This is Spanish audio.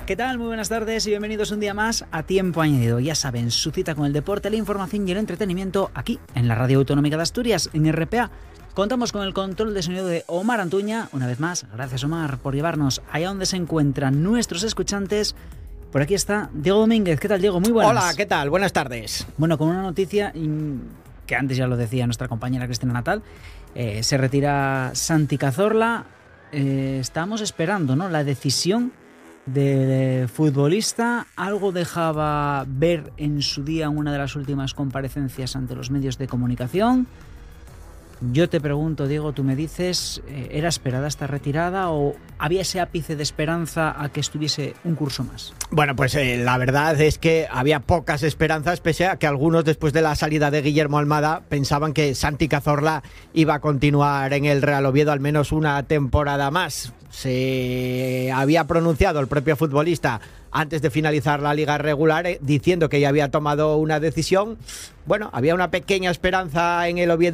¿Qué tal? Muy buenas tardes y bienvenidos un día más a Tiempo Añadido. Ya saben, su cita con el deporte, la información y el entretenimiento aquí en la Radio Autonómica de Asturias, en RPA. Contamos con el control de sonido de Omar Antuña. Una vez más, gracias Omar por llevarnos allá donde se encuentran nuestros escuchantes. Por aquí está Diego Domínguez. ¿Qué tal, Diego? Muy buenas. Hola, ¿qué tal? Buenas tardes. Bueno, con una noticia que antes ya lo decía nuestra compañera Cristina Natal. Se retira Santi Cazorla. Estamos esperando, ¿no?, la decisión del futbolista. Algo dejaba ver en su día en una de las últimas comparecencias ante los medios de comunicación. Yo te pregunto, Diego, tú me dices, ¿era esperada esta retirada o había ese ápice de esperanza a que estuviese un curso más? Bueno, pues la verdad es que había pocas esperanzas, pese a que algunos, después de la salida de Guillermo Almada, pensaban que Santi Cazorla iba a continuar en el Real Oviedo al menos una temporada más. Se había pronunciado el propio futbolista antes de finalizar la liga regular diciendo que ya había tomado una decisión. Bueno, había una pequeña esperanza en el Oviedo